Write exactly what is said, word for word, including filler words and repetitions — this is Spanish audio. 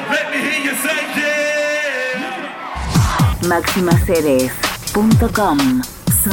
Let me hear you say yeah. Máximas Sedes punto com